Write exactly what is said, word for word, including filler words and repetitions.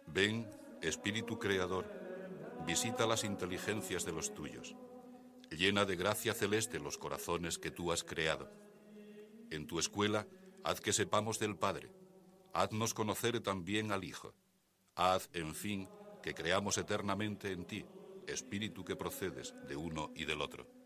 Ven, Espíritu Creador, visita las inteligencias de los tuyos. Llena de gracia celeste los corazones que tú has creado. En tu escuela, haz que sepamos del Padre. Haznos conocer también al Hijo. Haz, en fin, que creamos eternamente en ti, Espíritu que procedes de uno y del otro.